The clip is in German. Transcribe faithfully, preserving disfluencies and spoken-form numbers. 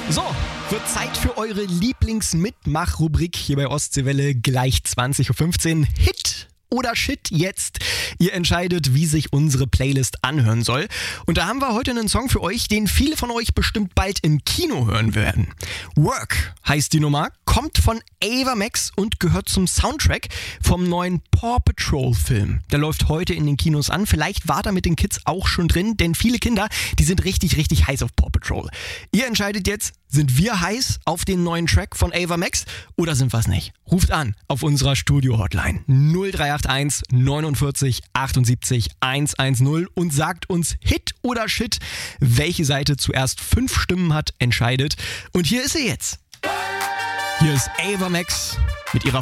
So, wird Zeit für eure Lieblingsmitmach-Rubrik hier bei Ostseewelle, gleich zwanzig Uhr fünfzehn. Hit oder Shit jetzt? Ihr entscheidet, wie sich unsere Playlist anhören soll. Und da haben wir heute einen Song für euch, den viele von euch bestimmt bald im Kino hören werden. Work heißt die Nummer, kommt von Ava Max und gehört zum Soundtrack vom neuen Paw Patrol Film. Der läuft heute in den Kinos an. Vielleicht war da mit den Kids auch schon drin, denn viele Kinder, die sind richtig, richtig heiß auf Paw Patrol. Ihr entscheidet jetzt, sind wir heiß auf den neuen Track von Ava Max oder sind wir es nicht? Ruft an auf unserer Studio-Hotline null drei acht eins neunundvierzig achtundsiebzig hundertzehn und sagt uns Hit oder Shit. Welche Seite zuerst fünf Stimmen hat, entscheidet. Und hier ist sie jetzt. Hier ist Ava Max mit ihrer